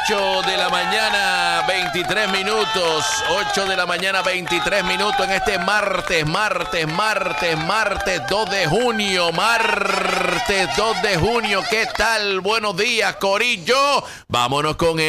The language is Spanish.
8 de la mañana, 23 minutos. 8 de la mañana, 23 minutos en este martes 2 de junio. Martes 2 de junio. ¿Qué tal? Buenos días, corillo. Vámonos con